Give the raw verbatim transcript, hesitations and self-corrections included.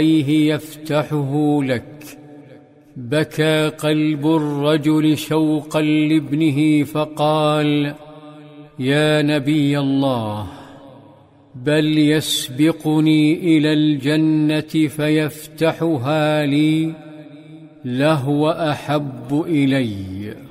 يفتحه لك. بكى قلب الرجل شوقا لابنه فقال: يا نبي الله، بل يسبقني إلى الجنة فيفتحها لي، لهو أحب إلي.